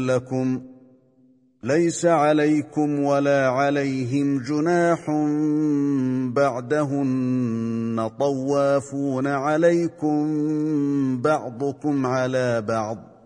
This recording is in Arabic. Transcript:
لكم ليس عليكم ولا عليهم جناح بعدهن طوافون عليكم بعضكم على بعض